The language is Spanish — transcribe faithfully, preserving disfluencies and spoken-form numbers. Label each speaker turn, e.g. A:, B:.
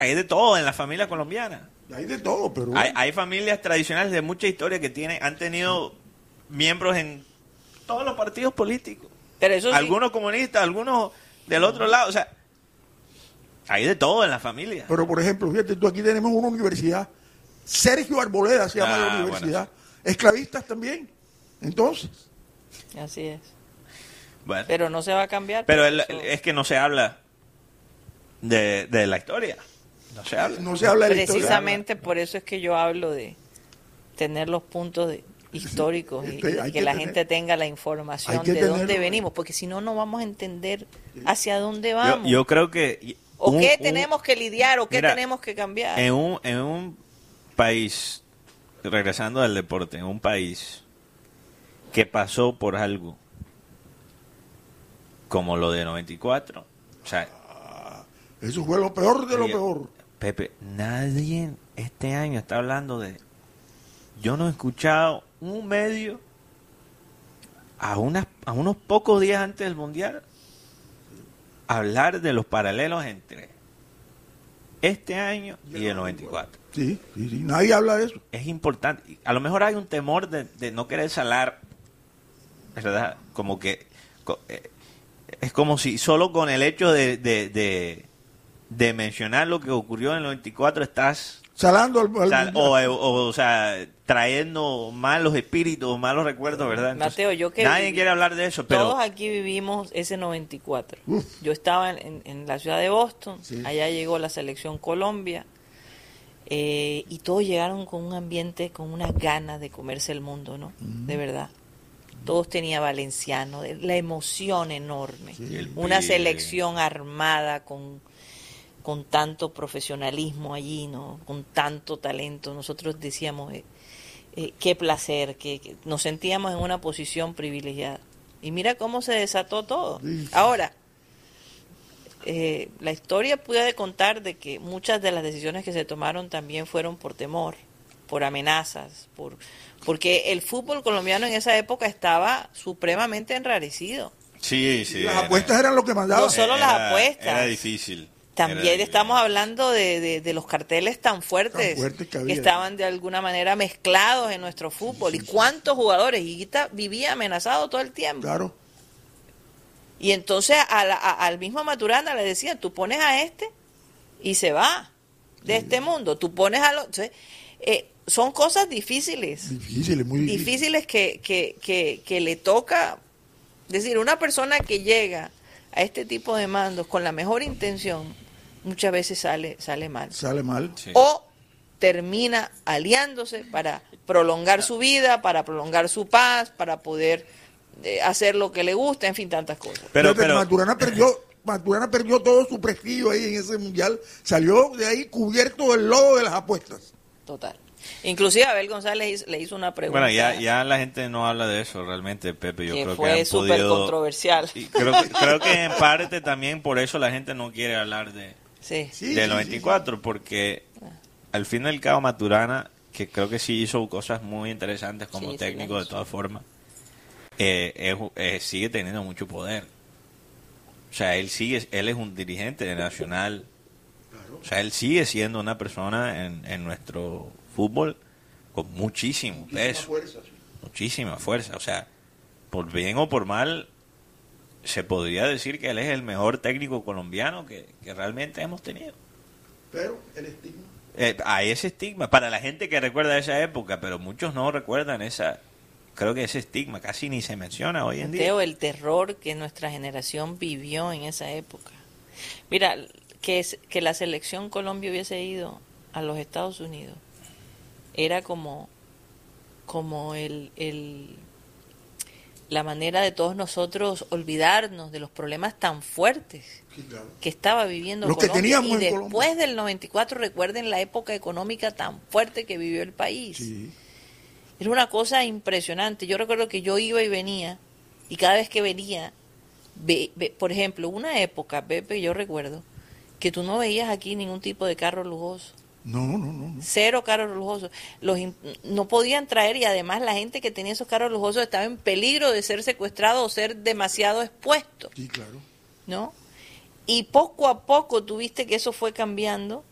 A: hay de todo en la familia colombiana.
B: Hay de todo, pero...
A: Hay, hay familias tradicionales de mucha historia que tienen, han tenido miembros en todos los partidos políticos.
C: Pero eso sí.
A: Algunos comunistas, algunos del otro lado. O sea, hay de todo en la familia.
B: Pero, por ejemplo, fíjate, tú aquí tenemos una universidad. Sergio Arboleda se llama
A: Ah,
B: la universidad.
A: bueno.
B: Esclavistas también. Entonces...
C: Así es.
A: Bueno,
C: Pero no se va a cambiar.
A: pero el-
C: eso-
A: es que no se habla de, de la historia. No se habla.
B: No se habla de la historia.
C: Precisamente por eso es que yo hablo de tener los puntos de- históricos y,
B: Este, hay
C: y que,
B: que
C: la
B: tener-
C: gente tenga la información
B: hay que
C: de dónde
B: tenerlo.
C: venimos, porque si no, no vamos a entender hacia dónde
A: Yo,
C: vamos.
A: yo creo que...
C: o
A: un-
C: qué
A: un-
C: tenemos que lidiar, o qué
A: mira,
C: tenemos que cambiar.
A: En un, en un país, regresando al deporte, en un país que pasó por algo como lo de noventa y cuatro, o sea,
B: Eso fue lo peor de lo
A: oye,
B: peor.
A: Pepe, nadie este año está hablando de... Yo no he escuchado un medio a, unas, a unos pocos días antes del Mundial hablar de los paralelos entre este año y el noventa y cuatro.
B: Sí, sí, sí. Nadie habla de eso.
A: Es importante. A lo mejor hay un temor de, de no querer salar, ¿verdad? Como que co- eh, es como si solo con el hecho de, de, de, de mencionar lo que ocurrió en el noventa y cuatro estás
B: Salando al, al
A: sal-
B: mundial.
A: o, o, o sea, trayendo malos espíritus, malos recuerdos, ¿verdad? Entonces,
C: Mateo, yo que
A: nadie
C: viví-
A: quiere hablar de eso, pero
C: Todos aquí vivimos ese noventa y cuatro.
B: Uf.
C: Yo estaba en, en la ciudad de Boston,
B: Sí.
C: allá llegó la selección Colombia, eh, y todos llegaron con un ambiente, con unas ganas de comerse el mundo, ¿no? De verdad. Todos tenían valenciano, de- la emoción enorme.
B: Sí.
A: El
C: Una
A: pibe.
C: selección armada con, con tanto profesionalismo allí, ¿no? Con tanto talento. Nosotros decíamos, eh, eh, qué placer, que, que nos sentíamos en una posición privilegiada. Y mira cómo se desató todo.
B: Sí.
C: Ahora, eh, la historia puede contar de que muchas de las decisiones que se tomaron también fueron por temor, por amenazas, por porque el fútbol colombiano en esa época estaba supremamente enrarecido.
A: sí, sí.
B: Las
A: era-
B: apuestas eran lo que mandaban.
C: No solo las
A: era-
C: apuestas.
A: Era difícil.
C: También
A: Era difícil.
C: estamos hablando de, de, de los carteles tan fuertes,
B: Tan fuertes que había.
C: estaban de alguna manera mezclados en nuestro fútbol. ¿Y cuántos jugadores? Higuita vivía amenazado todo el tiempo.
B: Claro.
C: Y entonces a la- a- al mismo Maturana le decían, tú pones a este y se va de este mundo. Tú pones a los... entonces, eh, son cosas difíciles,
B: Difícil, muy difícil.
C: difíciles que, que, que, que le toca... Es decir, una persona que llega a este tipo de mandos con la mejor intención, muchas veces sale, sale mal.
B: Sale mal.
A: Sí.
C: O termina aliándose para prolongar su vida, para prolongar su paz, para poder eh, hacer lo que le gusta, en fin, tantas cosas.
A: Pero,
B: Fíjate,
A: pero,
B: Maturana perdió, Maturana perdió todo su prestigio ahí en ese mundial. Salió de ahí cubierto del lodo de las apuestas.
C: Total. Inclusive Abel González hizo- le hizo una pregunta
A: bueno, ya, ya la gente no habla de eso realmente, Pepe. Yo
C: que
A: creo que
C: fue
A: han
C: súper
A: podido-
C: controversial.
A: Y creo, que- creo que en parte también por eso la gente no quiere hablar de,
C: Sí.
B: Sí,
A: del
B: sí,
A: noventa y cuatro, porque al fin y al cabo Maturana, que creo que sí hizo cosas muy interesantes como
C: Sí,
A: técnico
C: sí,
A: de todas formas, eh, es- eh, sigue teniendo mucho poder. O sea, él sigue, él es un dirigente nacional. O sea, él sigue siendo una persona en, en nuestro fútbol con muchísimo peso,
B: Fuerza, sí.
A: muchísima fuerza. O sea, por bien o por mal, se podría decir que él es el mejor técnico colombiano que, que realmente hemos tenido.
B: Pero el estigma.
A: Eh, hay ese estigma para la gente que recuerda esa época, pero muchos no recuerdan esa. Creo que ese estigma casi ni se menciona hoy en día.
C: Mateo, el terror que nuestra generación vivió en esa época. Mira, que, es- que la selección Colombia hubiese ido a los Estados Unidos era como, como el, el, la manera de todos nosotros olvidarnos de los problemas tan fuertes
B: Sí, claro.
C: que estaba viviendo
B: Los que
C: Colombia.
B: teníamos
C: Y
B: en
C: después
B: Colombia.
C: del noventa y cuatro, recuerden la época económica tan fuerte que vivió el país.
B: Sí.
C: Era una cosa impresionante. Yo recuerdo que yo iba y venía, y cada vez que venía, ve- ve- por ejemplo, una época, Pepe, yo recuerdo, que tú no veías aquí ningún tipo de carro lujoso.
B: No, no, no, no.
C: Cero carros lujosos. Los in- no podían traer, y además la gente que tenía esos carros lujosos estaba en peligro de ser secuestrado o ser demasiado expuesto,
B: Sí, claro.
C: ¿no? Y poco a poco tuviste que eso fue cambiando,